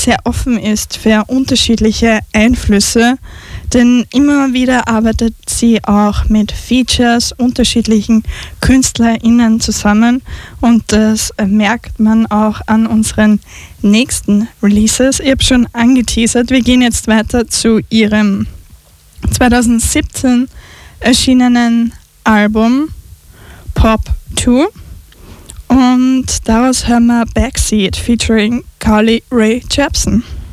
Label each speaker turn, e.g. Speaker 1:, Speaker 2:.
Speaker 1: sehr offen ist für unterschiedliche Einflüsse, denn immer wieder arbeitet sie auch mit Features unterschiedlichen KünstlerInnen zusammen und das merkt man auch an unseren nächsten Releases. Ich habe schon angeteasert, wir gehen jetzt weiter zu ihrem 2017 erschienenen Album Pop 2 und daraus hören wir Backseat featuring Carly Rae Jepsen.